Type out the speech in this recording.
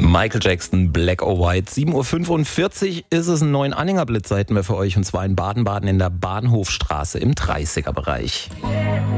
Michael Jackson, Black or White. 7.45 Uhr ist es, einen neuen Anhängerblitz hätten wir für euch, und zwar in Baden-Baden in der Bahnhofstraße im 30er-Bereich.